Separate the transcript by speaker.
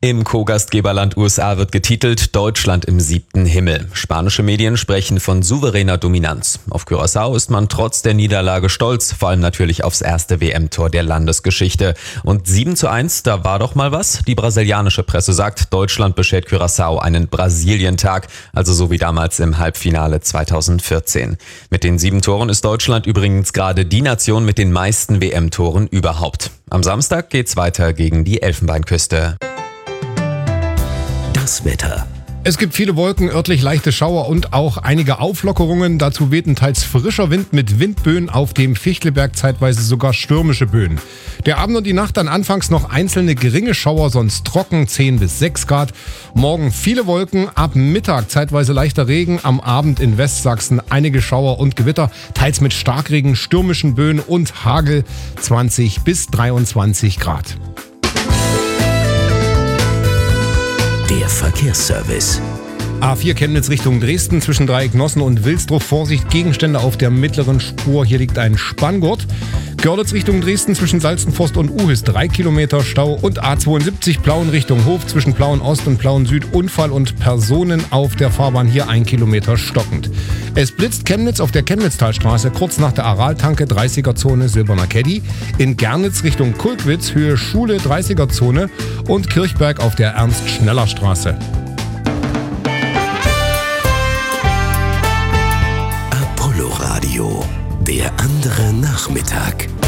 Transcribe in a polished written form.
Speaker 1: Im Co-Gastgeberland USA wird getitelt Deutschland im 7. Himmel. Spanische Medien sprechen von souveräner Dominanz. Auf Curaçao ist man trotz der Niederlage stolz, vor allem natürlich aufs erste WM-Tor der Landesgeschichte. Und 7:1, da war doch mal was. Die brasilianische Presse sagt, Deutschland beschert Curaçao einen Brasilientag, also so wie damals im Halbfinale 2014. Mit den 7 Toren ist Deutschland übrigens gerade die Nation mit den meisten WM-Toren überhaupt. Am Samstag geht's weiter gegen die Elfenbeinküste.
Speaker 2: Das Wetter.
Speaker 3: Es gibt viele Wolken, örtlich leichte Schauer und auch einige Auflockerungen. Dazu weht ein teils frischer Wind mit Windböen, auf dem Fichtelberg zeitweise sogar stürmische Böen. Der Abend und die Nacht dann anfangs noch einzelne geringe Schauer, sonst trocken, 10 bis 6 Grad. Morgen viele Wolken, ab Mittag zeitweise leichter Regen, am Abend in Westsachsen einige Schauer und Gewitter, teils mit Starkregen, stürmischen Böen und Hagel, 20 bis 23 Grad.
Speaker 2: Der Verkehrsservice.
Speaker 3: A4 Chemnitz Richtung Dresden zwischen Dreieck Nossen und Wilsdruff. Vorsicht, Gegenstände auf der mittleren Spur. Hier liegt ein Spanngurt. Görlitz Richtung Dresden zwischen Salzenforst und Uhis 3 Kilometer Stau. Und A72 Plauen Richtung Hof zwischen Plauen Ost und Plauen Süd. Unfall und Personen auf der Fahrbahn. Hier 1 Kilometer stockend. Es blitzt Chemnitz auf der Chemnitztalstraße kurz nach der Araltanke 30er-Zone Silberner Caddy. In Gernitz Richtung Kulkwitz Höhe Schule 30er-Zone. Und Kirchberg auf der Ernst-Schneller-Straße.
Speaker 2: Apollo Radio, der andere Nachmittag.